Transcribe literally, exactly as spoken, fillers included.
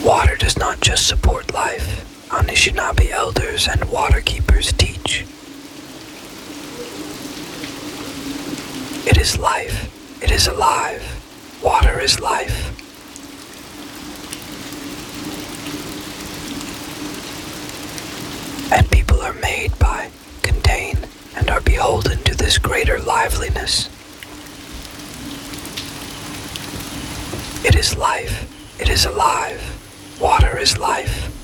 Water does not just support life, Anishinaabe elders and water keepers teach. It is life, it is alive, water is life. And people are made by, contain, and are beholden to this greater liveliness. It is life, it is alive, water is life.